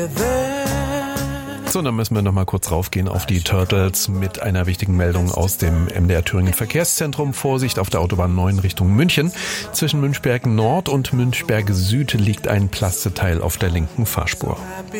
So, dann müssen wir noch mal kurz raufgehen auf die Turtles mit einer wichtigen Meldung aus dem MDR Thüringen Verkehrszentrum. Vorsicht auf der Autobahn 9 Richtung München. Zwischen Münchberg Nord und Münchberg Süd liegt ein Plasteteil auf der linken Fahrspur.